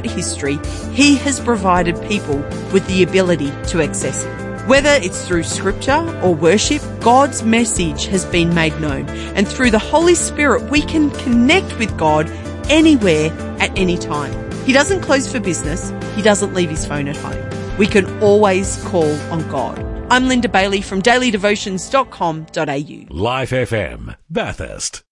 throughout history, He has provided people with the ability to access Him. Whether it's through scripture or worship, God's message has been made known. And through the Holy Spirit, we can connect with God anywhere at any time. He doesn't close for business. He doesn't leave His phone at home. We can always call on God. I'm Linda Bailey from dailydevotions.com.au. Life FM, Bathurst.